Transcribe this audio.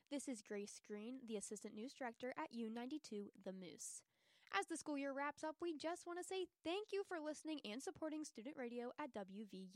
This is Grace Green, the Assistant News Director at U92 The Moose. As the school year wraps up, we just want to say thank you for listening and supporting student radio at WVU.